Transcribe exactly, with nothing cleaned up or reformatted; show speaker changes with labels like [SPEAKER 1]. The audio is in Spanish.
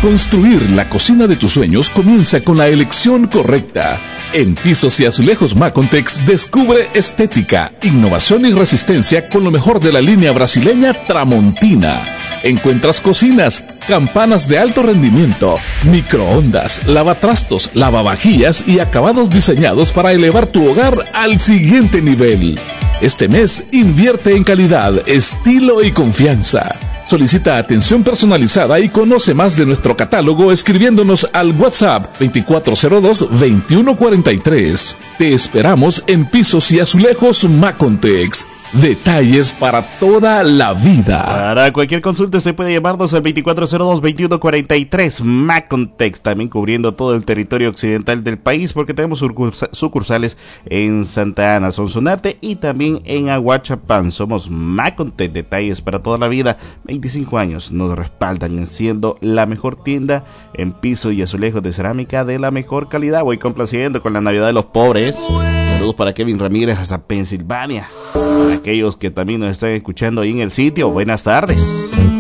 [SPEAKER 1] Construir la cocina de tus sueños comienza con la elección correcta. En Pisos y Azulejos Macontex descubre estética, innovación y resistencia con lo mejor de la línea brasileña Tramontina. Encuentras cocinas, campanas de alto rendimiento, microondas, lavatrastos, lavavajillas y acabados diseñados para elevar tu hogar al siguiente nivel. Este mes invierte en calidad, estilo y confianza. Solicita atención personalizada y conoce más de nuestro catálogo escribiéndonos al WhatsApp veinticuatro cero dos, veintiuno cuarenta y tres. Te esperamos en Pisos y Azulejos Macontex. Detalles para toda la vida.
[SPEAKER 2] Para cualquier consulta se puede llamarnos al veinticuatro cero dos, veintiuno cuarenta y tres. Macontex, también cubriendo todo el territorio occidental del país, porque tenemos sucursales en Santa Ana, Sonsonate y también en Aguachapán. Somos Macontex, detalles para toda la vida. veinticinco años nos respaldan siendo la mejor tienda en piso y azulejos de cerámica de la mejor calidad. Voy complaciendo con la Navidad de los pobres. Saludos para Kevin Ramírez hasta Pensilvania. Para aquellos que también nos están escuchando ahí en el sitio, buenas tardes.